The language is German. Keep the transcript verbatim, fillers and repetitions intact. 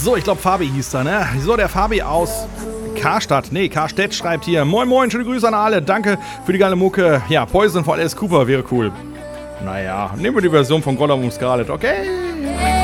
So, ich glaube Fabi hieß da, ne? So, der Fabi aus Karstadt, nee, Karstedt schreibt hier. Moin moin, schöne Grüße an alle, danke für die geile Mucke. Ja, Poison von Alice Cooper wäre cool. Naja, nehmen wir die Version von Gollum und Scarlet, okay?